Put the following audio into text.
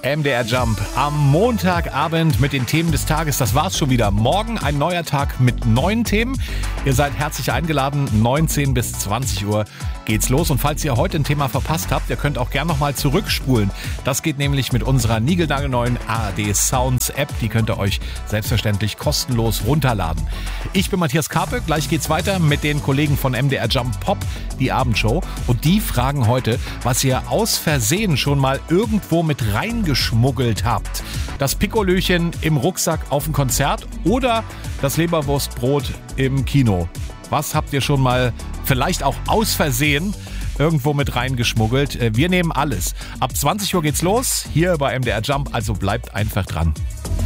MDR Jump am Montagabend mit den Themen des Tages. Das war's schon wieder. Morgen ein neuer Tag mit neuen Themen. Ihr seid herzlich eingeladen. 19 bis 20 Uhr geht's los. Und falls ihr heute ein Thema verpasst habt, ihr könnt auch gerne nochmal zurückspulen. Das geht nämlich mit unserer niegelnagelneuen ARD Sounds App. Die könnt ihr euch selbstverständlich kostenlos runterladen. Ich bin Matthias Karpe. Gleich geht's weiter mit den Kollegen von MDR Jump Pop, die Abendshow. Und die fragen heute, was ihr aus Versehen schon mal irgendwo mit reingeschmuggelt habt. Das Pikolöchen im Rucksack auf dem Konzert oder das Leberwurstbrot im Kino. Was habt ihr schon mal vielleicht auch aus Versehen irgendwo mit reingeschmuggelt? Wir nehmen alles. Ab 20 Uhr geht's los, hier bei MDR Jump, also bleibt einfach dran.